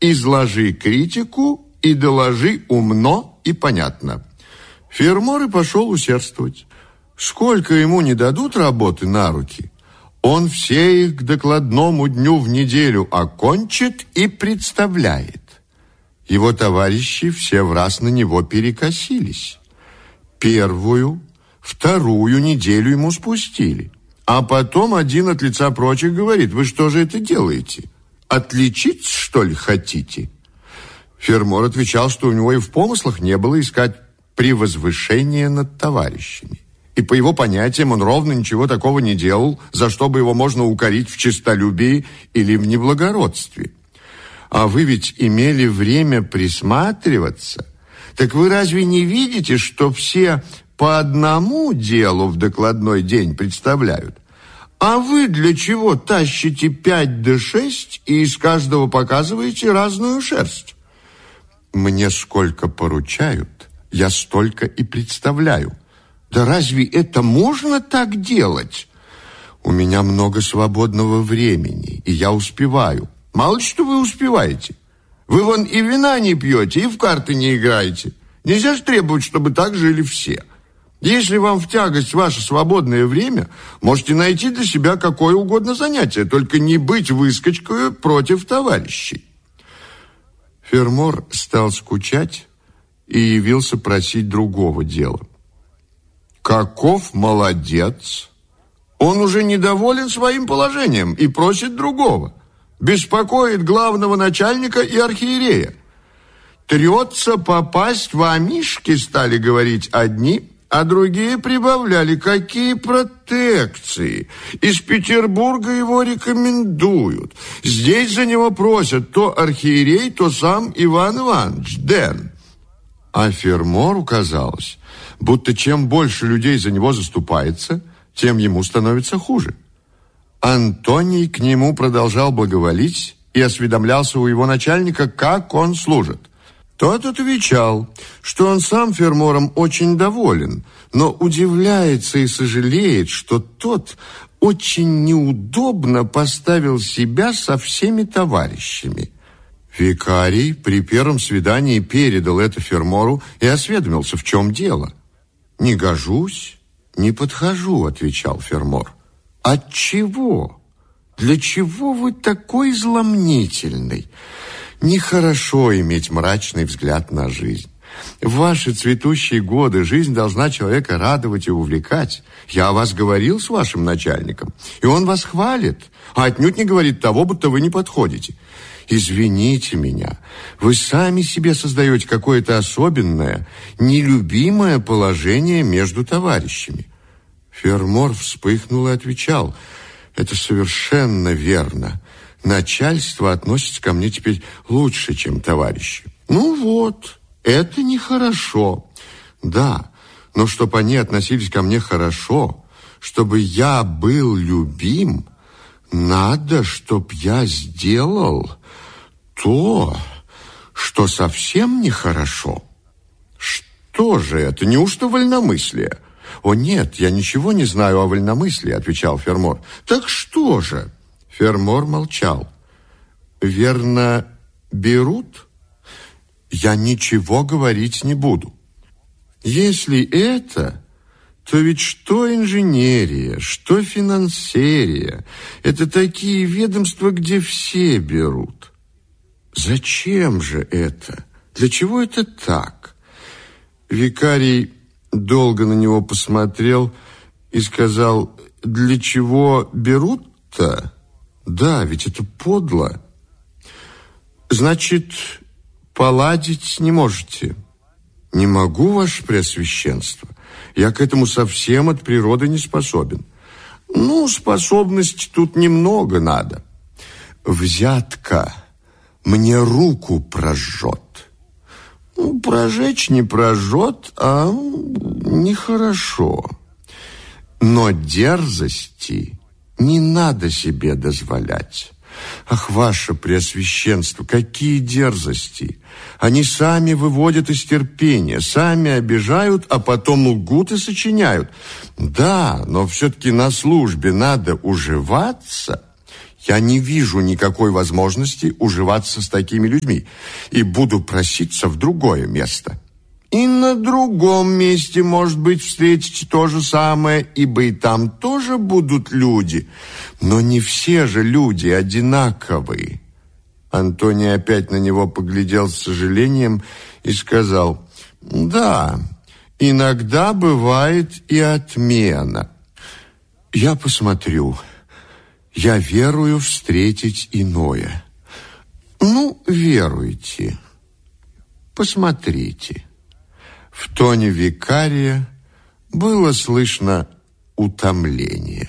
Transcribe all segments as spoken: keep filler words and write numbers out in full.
изложи критику и доложи умно и понятно». Фермор и пошел усердствовать. Сколько ему не дадут работы на руки, он все их к докладному дню в неделю окончит и представляет. Его товарищи все враз на него перекосились. Первую, вторую неделю ему спустили. А потом один от лица прочих говорит: «Вы что же это делаете? Отличиться, что ли, хотите?» Фермор отвечал, что у него и в помыслах не было искать превозвышение над товарищами. И по его понятиям он ровно ничего такого не делал, за что бы его можно укорить в честолюбии или в неблагородстве. А вы ведь имели время присматриваться. Так вы разве не видите, что все по одному делу в докладной день представляют? А вы для чего тащите пять да шесть и из каждого показываете разную шерсть? Мне сколько поручают, я столько и представляю. Да разве это можно так делать? У меня много свободного времени, и я успеваю. Мало ли что вы успеваете. Вы вон и вина не пьете, и в карты не играете. Нельзя же требовать, чтобы так жили все. Если вам в тягость ваше свободное время, можете найти для себя какое угодно занятие, только не быть выскочкой против товарищей. Фермор стал скучать и явился просить другого дела. Каков молодец! Он уже недоволен своим положением и просит другого. Беспокоит главного начальника и архиерея. Трется попасть в амишки, стали говорить одни, а другие прибавляли: какие протекции! Из Петербурга его рекомендуют. Здесь за него просят то архиерей, то сам Иван Иванович Дэн. А Фермору казалось, будто чем больше людей за него заступается, тем ему становится хуже. Антоний к нему продолжал благоволить и осведомлялся у его начальника, как он служит. Тот отвечал, что он сам Фермором очень доволен, но удивляется и сожалеет, что тот очень неудобно поставил себя со всеми товарищами. Викарий при первом свидании передал это Фермору и осведомился, в чем дело. «Не гожусь, не подхожу», — отвечал Фермор. «Отчего? Для чего вы такой зломнительный? Нехорошо иметь мрачный взгляд на жизнь. В ваши цветущие годы жизнь должна человека радовать и увлекать. Я о вас говорил с вашим начальником, и он вас хвалит, а отнюдь не говорит того, будто вы не подходите. Извините меня, вы сами себе создаете какое-то особенное, нелюбимое положение между товарищами». Фермор вспыхнул и отвечал: «Это совершенно верно. Начальство относится ко мне теперь лучше, чем товарищи». «Ну вот, это нехорошо». «Да, но чтобы они относились ко мне хорошо, чтобы я был любим, надо, чтоб я сделал то, что совсем нехорошо». «Что же это? Неужто вольномыслие?» «О, нет, я ничего не знаю о вольномыслии», — отвечал Фермор. «Так что же?» Фермор молчал. «Верно, берут?» «Я ничего говорить не буду». «Если это, то ведь что инженерия, что финансерия? Это такие ведомства, где все берут». «Зачем же это? Для чего это так?» Викарий долго на него посмотрел и сказал: «Для чего берут-то? Да, ведь это подло. Значит, поладить не можете?» «Не могу, ваше преосвященство. Я к этому совсем от природы не способен». «Ну, способности тут немного надо. Взятка мне руку прожжет». «Ну, прожечь не прожжет, а нехорошо. Но дерзости не надо себе дозволять». «Ах, ваше преосвященство, какие дерзости! Они сами выводят из терпения, сами обижают, а потом лгут и сочиняют. Да, но все-таки на службе надо уживаться. Я не вижу никакой возможности уживаться с такими людьми и буду проситься в другое место. И на другом месте, может быть, встретите то же самое, ибо и там тоже будут люди. Но не все же люди одинаковые. Антоний опять на него поглядел с сожалением и сказал: да, иногда бывает и отмена. Я посмотрю. Я верую встретить иное. Ну, веруйте. Посмотрите. В тоне викария было слышно утомление.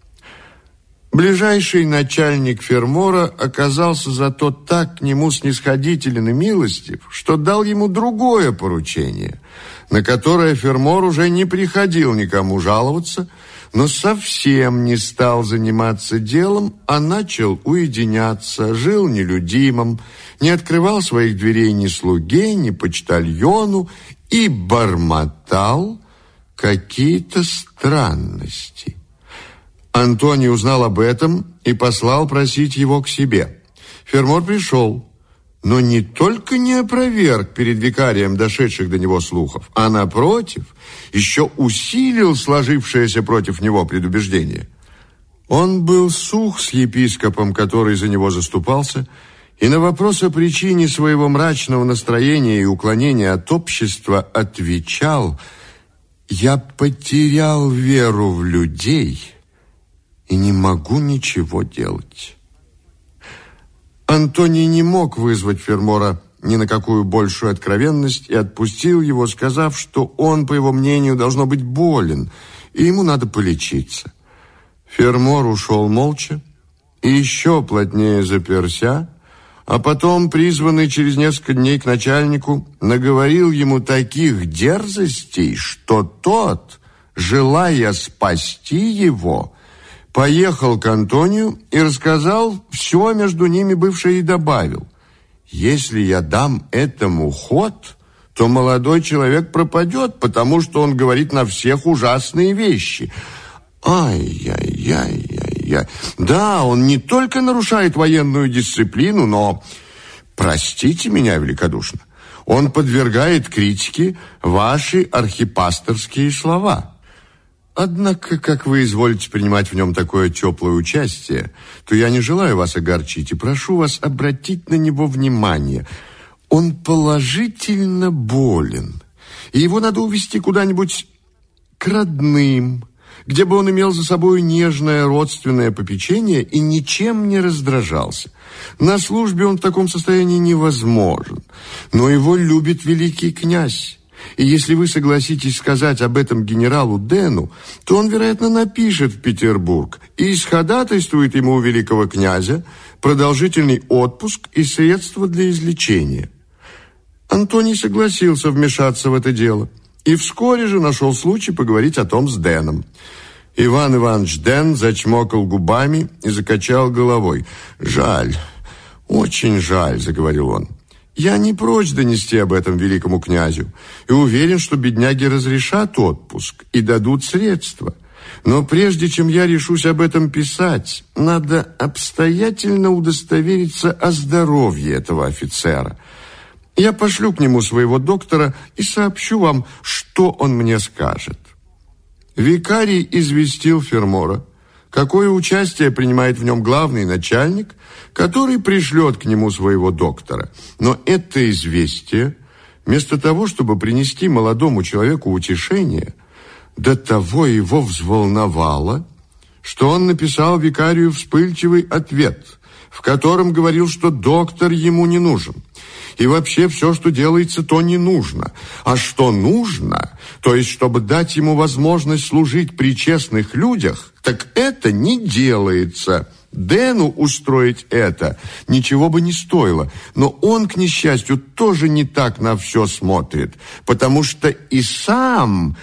Ближайший начальник Фермора оказался зато так к нему снисходителен и милостив, что дал ему другое поручение, на которое Фермор уже не приходил никому жаловаться, но совсем не стал заниматься делом, а начал уединяться, жил нелюдимым, не открывал своих дверей ни слуге, ни почтальону и бормотал какие-то странности. Антоний узнал об этом и послал просить его к себе. Фермор пришел, но не только не опроверг перед викарием дошедших до него слухов, а, напротив, еще усилил сложившееся против него предубеждение. Он был сух с епископом, который за него заступался, и на вопрос о причине своего мрачного настроения и уклонения от общества отвечал: «Я потерял веру в людей и не могу ничего делать». Антоний не мог вызвать Фермора ни на какую большую откровенность и отпустил его, сказав, что он, по его мнению, должно быть болен, и ему надо полечиться. Фермор ушел молча и еще плотнее заперся, а потом, призванный через несколько дней к начальнику, наговорил ему таких дерзостей, что тот, желая спасти его, поехал к Антонию и рассказал все между ними бывшее и добавил: «Если я дам этому ход, то молодой человек пропадет, потому что он говорит на всех ужасные вещи». Ай-яй-яй-яй-яй. Да, он не только нарушает военную дисциплину, но, простите меня великодушно, он подвергает критике ваши архипасторские слова. Однако, как вы изволите принимать в нем такое теплое участие, то я не желаю вас огорчить и прошу вас обратить на него внимание. Он положительно болен, и его надо увезти куда-нибудь к родным, где бы он имел за собой нежное родственное попечение и ничем не раздражался. На службе он в таком состоянии невозможен, но его любит великий князь. И если вы согласитесь сказать об этом генералу Дену, то он, вероятно, напишет в Петербург и исходатайствует ему у великого князя продолжительный отпуск и средства для излечения». Антоний согласился вмешаться в это дело и вскоре же нашел случай поговорить о том с Деном. Иван Иванович Ден зачмокал губами и закачал головой. «Жаль, очень жаль», — заговорил он. «Я не прочь донести об этом великому князю и уверен, что бедняги разрешат отпуск и дадут средства. Но прежде чем я решусь об этом писать, надо обстоятельно удостовериться о здоровье этого офицера. Я пошлю к нему своего доктора и сообщу вам, что он мне скажет». Викарий известил Фермора, какое участие принимает в нем главный начальник, который пришлет к нему своего доктора. Но это известие, вместо того, чтобы принести молодому человеку утешение, до того его взволновало, что он написал викарию вспыльчивый ответ, в котором говорил, что доктор ему не нужен. И вообще все, что делается, то не нужно. А что нужно, то есть чтобы дать ему возможность служить при честных людях, так это не делается. Дену устроить это ничего бы не стоило. Но он, к несчастью, тоже не так на все смотрит, потому что и сам...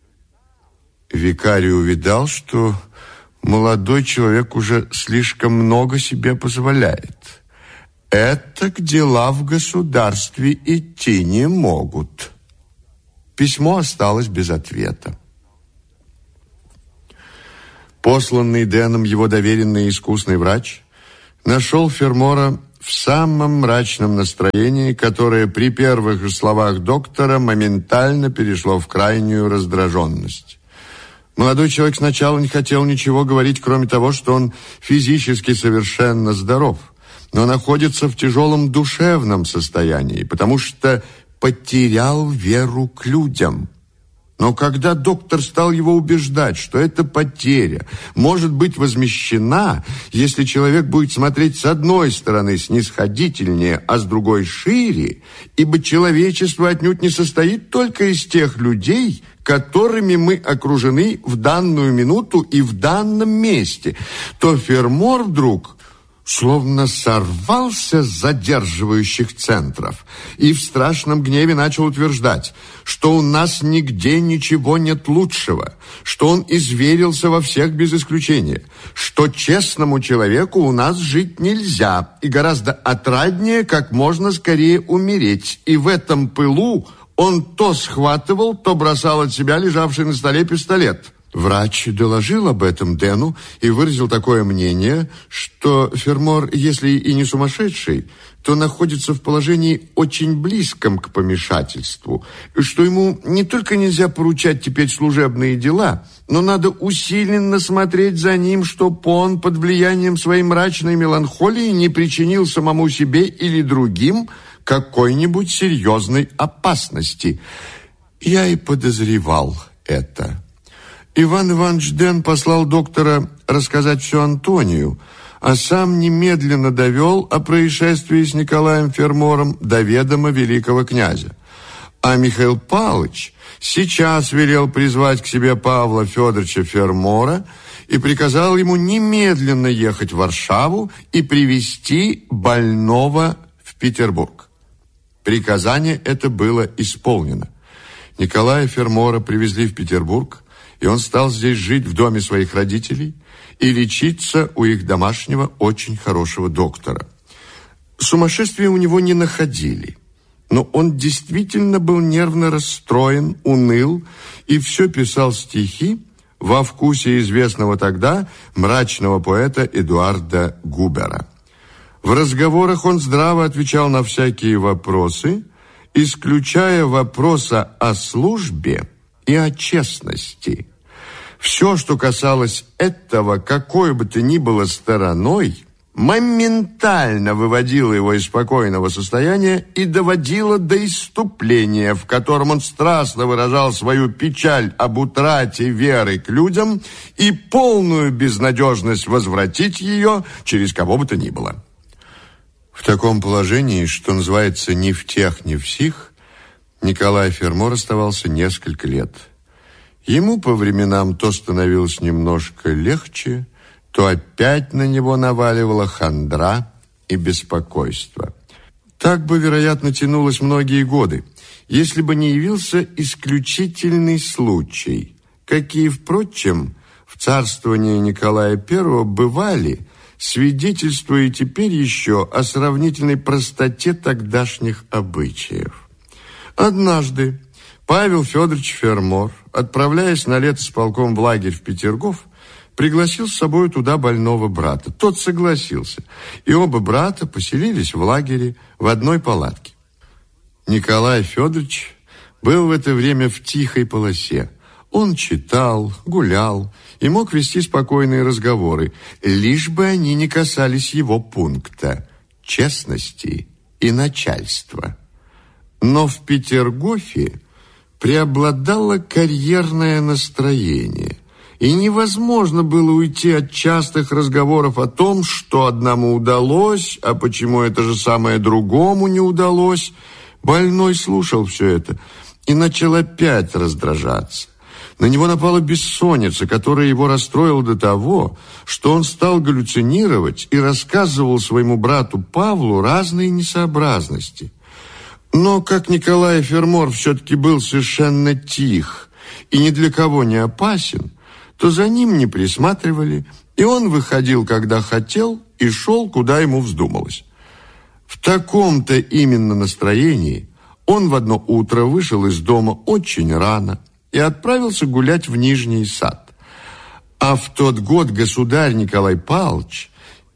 Викарий увидал, что молодой человек уже слишком много себе позволяет. «Этак дела в государстве идти не могут». Письмо осталось без ответа. Посланный Деном его доверенный и искусный врач нашел Фермора в самом мрачном настроении, которое при первых же словах доктора моментально перешло в крайнюю раздраженность. Молодой человек сначала не хотел ничего говорить, кроме того, что он физически совершенно здоров, но находится в тяжелом душевном состоянии, потому что потерял веру к людям. Но когда доктор стал его убеждать, что эта потеря может быть возмещена, если человек будет смотреть с одной стороны снисходительнее, а с другой шире, ибо человечество отнюдь не состоит только из тех людей, которыми мы окружены в данную минуту и в данном месте, то Фермор вдруг словно сорвался с задерживающих центров и в страшном гневе начал утверждать, что у нас нигде ничего нет лучшего, что он изверился во всех без исключения, что честному человеку у нас жить нельзя и гораздо отраднее как можно скорее умереть. И в этом пылу он то схватывал, то бросал от себя лежавший на столе пистолет. Врач доложил об этом Дэну и выразил такое мнение, что Фермор, если и не сумасшедший, то находится в положении очень близком к помешательству, что ему не только нельзя поручать теперь служебные дела, но надо усиленно смотреть за ним, чтоб он под влиянием своей мрачной меланхолии не причинил самому себе или другим какой-нибудь серьезной опасности. Я и подозревал это. Иван Иванович Дэн послал доктора рассказать все Антонию, а сам немедленно довел о происшествии с Николаем Фермором до ведома великого князя. А Михаил Павлович сейчас велел призвать к себе Павла Федоровича Фермора и приказал ему немедленно ехать в Варшаву и привезти больного в Петербург. Приказание это было исполнено. Николая Фермора привезли в Петербург, и он стал здесь жить в доме своих родителей и лечиться у их домашнего очень хорошего доктора. Сумасшествия у него не находили, но он действительно был нервно расстроен, уныл и все писал стихи во вкусе известного тогда мрачного поэта Эдуарда Губера. В разговорах он здраво отвечал на всякие вопросы, исключая вопроса о службе и о честности. Все, что касалось этого, какой бы то ни было стороной, моментально выводило его из спокойного состояния и доводило до исступления, в котором он страстно выражал свою печаль об утрате веры к людям и полную безнадежность возвратить ее через кого бы то ни было. В таком положении, что называется ни в тех, ни в сих, Николай Фермор оставался несколько лет. Ему по временам то становилось немножко легче, то опять на него наваливала хандра и беспокойство. Так бы, вероятно, тянулось многие годы, если бы не явился исключительный случай, какие, впрочем, в царствовании Николая Первого бывали, свидетельствуя теперь еще о сравнительной простоте тогдашних обычаев. Однажды Павел Федорович Фермор, отправляясь на лето с полком в лагерь в Петергоф, пригласил с собой туда больного брата. Тот согласился, и оба брата поселились в лагере в одной палатке. Николай Федорович был в это время в тихой полосе. Он читал, гулял и мог вести спокойные разговоры, лишь бы они не касались его пункта – честности и начальства. Но в Петергофе преобладало карьерное настроение, и невозможно было уйти от частых разговоров о том, что одному удалось, а почему это же самое другому не удалось. Больной слушал все это и начал опять раздражаться. На него напала бессонница, которая его расстроила до того, что он стал галлюцинировать и рассказывал своему брату Павлу разные несообразности. Но как Николай Фермор все-таки был совершенно тих и ни для кого не опасен, то за ним не присматривали, и он выходил, когда хотел, и шел, куда ему вздумалось. В таком-то именно настроении он в одно утро вышел из дома очень рано и отправился гулять в Нижний сад. А в тот год государь Николай Павлович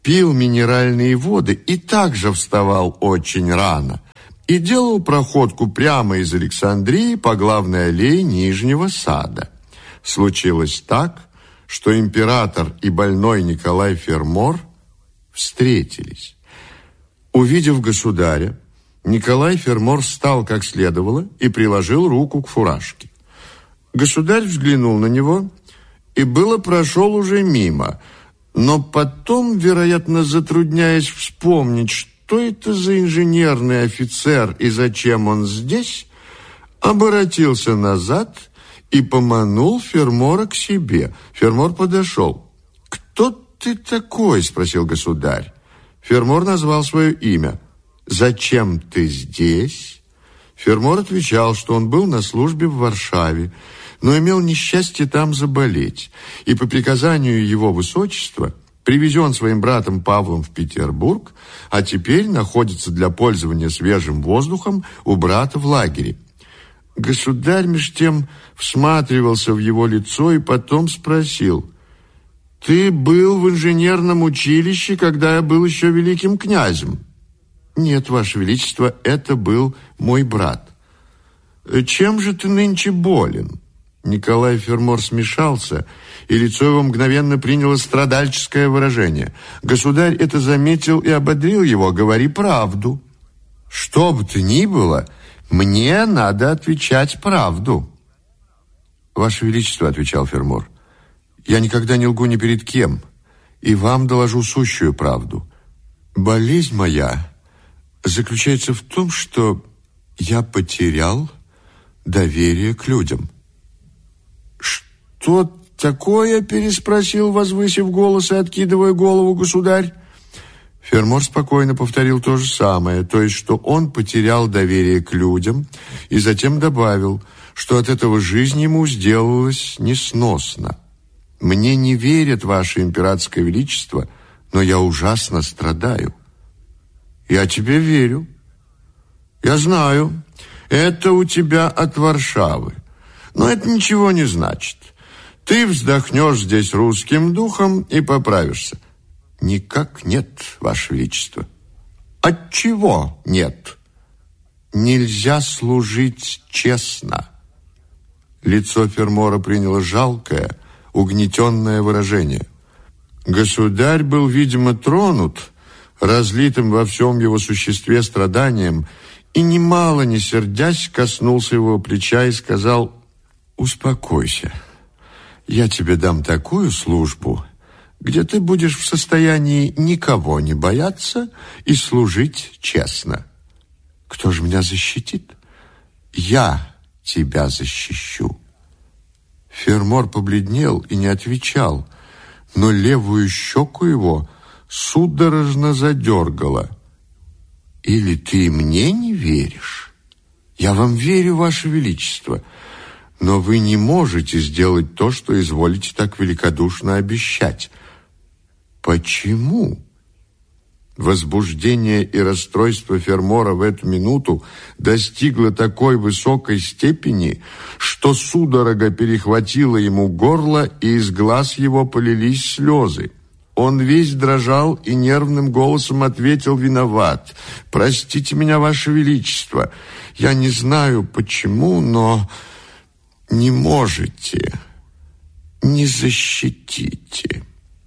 пил минеральные воды и также вставал очень рано и делал проходку прямо из Александрии по главной аллее Нижнего сада. Случилось так, что император и больной Николай Фермор встретились. Увидев государя, Николай Фермор встал как следовало и приложил руку к фуражке. Государь взглянул на него и было прошел уже мимо, но потом, вероятно, затрудняясь вспомнить, что это за инженерный офицер и зачем он здесь, оборотился назад и поманул Фермора к себе. Фермор подошел. «Кто ты такой?» – спросил государь. Фермор назвал свое имя. «Зачем ты здесь?» Фермор отвечал, что он был на службе в Варшаве, но имел несчастье там заболеть, и по приказанию его высочества привезен своим братом Павлом в Петербург, а теперь находится для пользования свежим воздухом у брата в лагере. Государь меж тем всматривался в его лицо и потом спросил: «Ты был в инженерном училище, когда я был еще великим князем?» «Нет, Ваше Величество, это был мой брат». «Чем же ты нынче болен?» Николай Фермор смешался, и лицо его мгновенно приняло страдальческое выражение. Государь это заметил и ободрил его: «Говори правду». «Что бы то ни было, мне надо отвечать правду». «Ваше Величество», — отвечал Фермор, — «я никогда не лгу ни перед кем, и вам доложу сущую правду. Болезнь моя заключается в том, что я потерял доверие к людям». «Что такое?» – переспросил, возвысив голос и откидывая голову, государь. Фермор спокойно повторил то же самое, то есть, что он потерял доверие к людям, и затем добавил, что от этого жизнь ему сделалась несносно. «Мне не верят, Ваше Императорское Величество, но я ужасно страдаю». «Я тебе верю. Я знаю, это у тебя от Варшавы. Но это ничего не значит. Ты вздохнешь здесь русским духом и поправишься». «Никак нет, Ваше Величество». «Отчего нет?» «Нельзя служить честно». Лицо Фермора приняло жалкое, угнетенное выражение. Государь был, видимо, тронут разлитым во всем его существе страданием и, немало не сердясь, коснулся его плеча и сказал: «Успокойся, я тебе дам такую службу, где ты будешь в состоянии никого не бояться и служить честно». «Кто же меня защитит?» «Я тебя защищу». Фермор побледнел и не отвечал, но левую щеку его судорожно задергало. «Или ты мне не веришь?» «Я вам верю, Ваше Величество, но вы не можете сделать то, что изволите так великодушно обещать». «Почему?» Возбуждение и расстройство Фермора в эту минуту достигло такой высокой степени, что судорога перехватила ему горло, и из глаз его полились слезы. Он весь дрожал и нервным голосом ответил: «Виноват. Простите меня, Ваше Величество. Я не знаю, почему, но не можете, не защитите».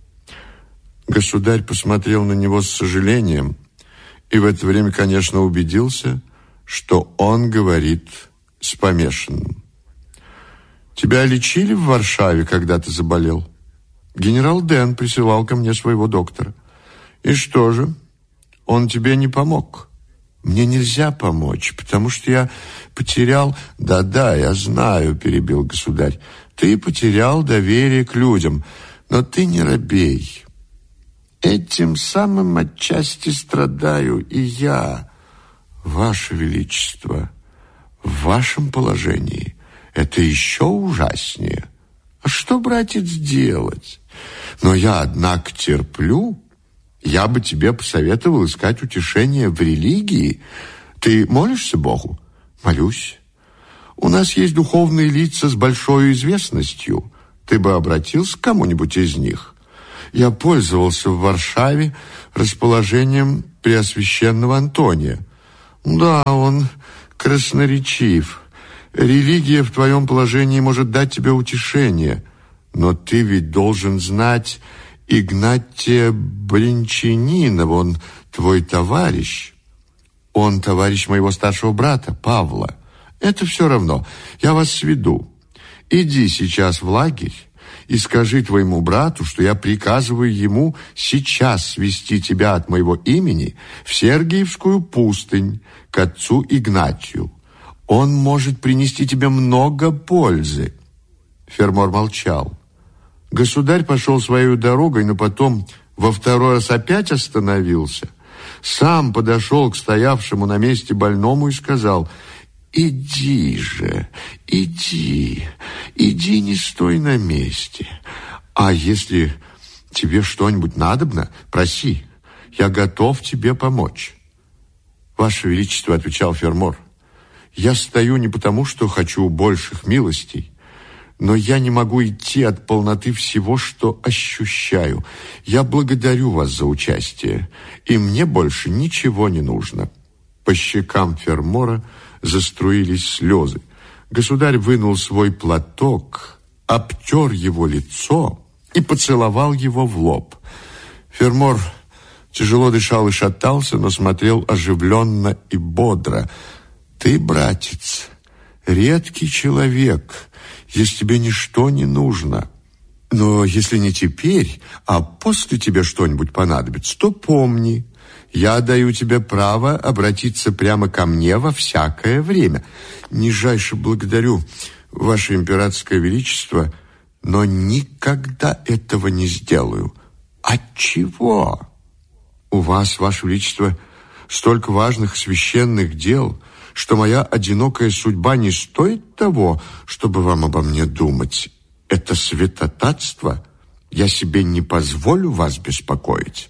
Государь посмотрел на него с сожалением и в это время, конечно, убедился, что он говорит с помешанным. «Тебя лечили в Варшаве, когда ты заболел?» «Генерал Дэн присылал ко мне своего доктора». «И что же? Он тебе не помог?» «Мне нельзя помочь, потому что я потерял...» «Да-да, я знаю», — перебил государь. «Ты потерял доверие к людям, но ты не робей. Этим самым отчасти страдаю и я, Ваше Величество. В вашем положении это еще ужаснее. А что, братец, делать? Но я, однако, терплю. Я бы тебе посоветовал искать утешение в религии. Ты молишься Богу?» «Молюсь. У нас есть духовные лица с большой известностью. Ты бы обратился к кому-нибудь из них?» Я пользовался в Варшаве расположением Преосвященного Антония. Да, он красноречив. Религия в твоем положении может дать тебе утешение, но ты ведь должен знать Игнатия Бринчанинова, он твой товарищ. Он товарищ моего старшего брата, Павла. Это все равно, я вас сведу. Иди сейчас в лагерь и скажи твоему брату, что я приказываю ему сейчас свести тебя от моего имени в Сергиевскую пустынь к отцу Игнатию. Он может принести тебе много пользы. Фермор молчал. Государь пошел своей дорогой, но потом во второй раз опять остановился. Сам подошел к стоявшему на месте больному и сказал: «Иди же, иди, иди, не стой на месте. А если тебе что-нибудь надобно, проси, я готов тебе помочь». «Ваше Величество», — отвечал Фермор, — «я стою не потому, что хочу больших милостей, но я не могу идти от полноты всего, что ощущаю. Я благодарю вас за участие, и мне больше ничего не нужно». По щекам Фермора заструились слезы. Государь вынул свой платок, обтер его лицо и поцеловал его в лоб. Фермор тяжело дышал и шатался, но смотрел оживленно и бодро. «Ты, братец, редкий человек, если тебе ничто не нужно. Но если не теперь, а после тебе что-нибудь понадобится, то помни, я даю тебе право обратиться прямо ко мне во всякое время. Нижайше благодарю, Ваше Императорское Величество, но никогда этого не сделаю». «Отчего?» «У вас, Ваше Величество, столько важных священных дел, что моя одинокая судьба не стоит того, чтобы вам обо мне думать. Это святотатство. Я себе не позволю вас беспокоить.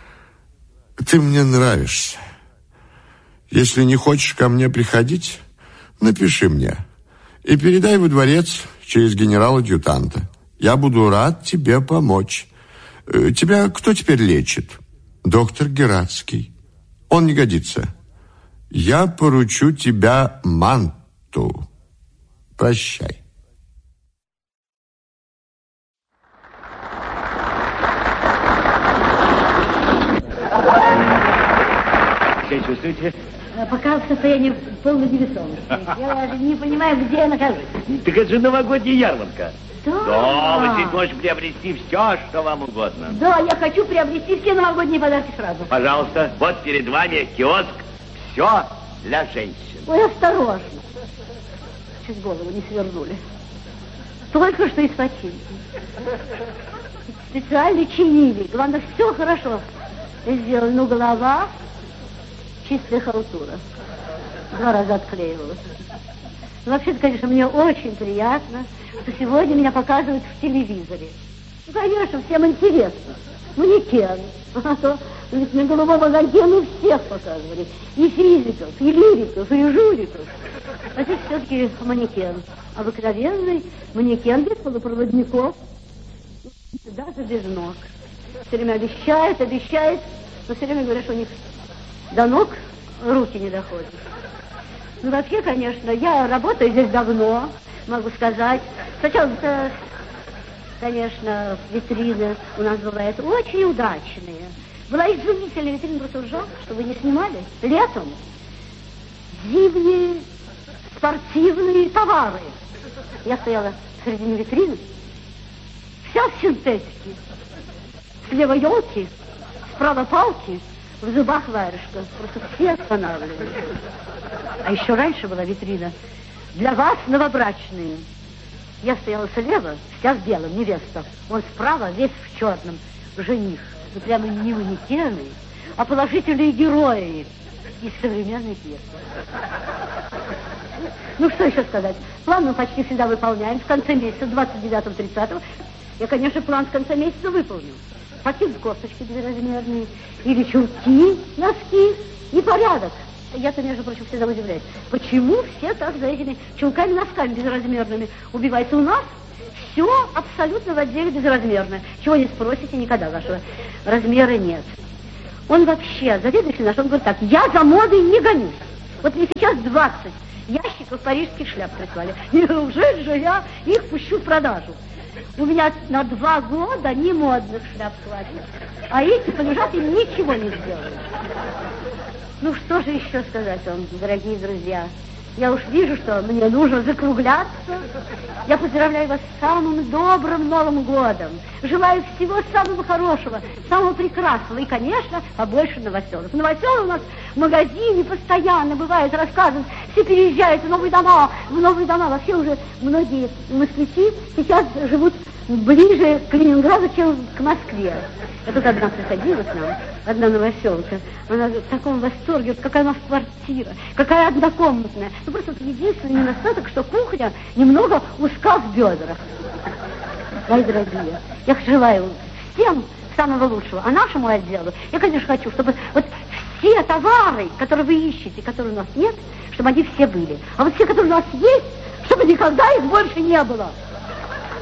Ты мне нравишься. Если не хочешь ко мне приходить, напиши мне и передай во дворец через генерала-адъютанта. Я буду рад тебе помочь. Тебя кто теперь лечит?» «Доктор Гератский». «Он не годится. Я поручу тебя Манту. Прощай». Себя чувствуете? Пока в состоянии полной невесомости. Я даже не понимаю, где я нахожусь. Так это же новогодняя ярмарка. Да. Да, вы здесь можете приобрести все, что вам угодно. Да, я хочу приобрести все новогодние подарки сразу. Пожалуйста, вот перед вами киоск «Все для женщин». Ой, осторожно. Чуть голову не свернули. Только что из починки. Специально чинили. Главное, все хорошо сделали. Ну, голова, чистая халтура. Два раза отклеивалась. Вообще-то, конечно, мне очень приятно, что сегодня меня показывают в телевизоре. Ну, конечно, всем интересно. Манекен. А то ведь на голубом огоньке ну всех показывали. И физиков, и лириков, и жуликов. А здесь все-таки манекен. Обыкновенный манекен без полупроводников. Даже без ног. Все время обещает, обещает, но все время говорят, что у них до ног руки не доходят. Ну, вообще, конечно, я работаю здесь давно, могу сказать. Сначала, конечно, витрины у нас бывают очень удачные. Была изумительная витрина, просто жалко, что вы не снимали. Летом зимние спортивные товары. Я стояла в середине витрины, вся в синтетике. Слева елки, справа палки, в зубах варежка. Просто все останавливались. А еще раньше была витрина для вас, новобрачные. Я стояла слева, вся в белом, невеста. Он справа, весь в черном, жених. Ну, прямо не манекены, а положительные герои из современной пьесы. Ну, что еще сказать? План мы почти всегда выполняем. В конце месяца, двадцать девятого тридцатого, я, конечно, план в конце месяца выполню. Покинуть кофточки безразмерные, или чулки, носки и порядок. Я-то, между прочим, всегда удивляюсь, почему все так за этими чулками-носками безразмерными убиваются. У нас Все абсолютно в отделе безразмерно. Чего не спросите, никогда вашего размера нет. Он вообще, заведующий наш, он говорит так: я за модой не гонюсь. Вот мне сейчас двадцать ящиков парижских шляп прислали. Неужели же я их пущу в продажу? У меня на два года не модных шляп хватит. А эти полежат и ничего не сделают. Ну, что же еще сказать вам, дорогие друзья? Я уж вижу, что мне нужно закругляться. Я поздравляю вас с самым добрым Новым годом. Желаю всего самого хорошего, самого прекрасного. И, конечно, побольше новоселов. Новоселы у нас в магазине постоянно бывают, рассказывают. Все переезжают в новые дома, в новые дома. Вообще уже многие москвичи сейчас живут ближе к Ленинграду, чем к Москве. Я тут одна приходила к нам, одна новоселка. Она в таком восторге, вот какая у нас квартира, какая однокомнатная. Ну, просто вот единственный недостаток, что кухня немного узка в бедрах. Мои дорогие, я желаю всем самого лучшего. А нашему отделу я, конечно, хочу, чтобы вот все товары, которые вы ищете, которые у нас нет, чтобы они все были. А вот все, которые у нас есть, чтобы никогда их больше не было.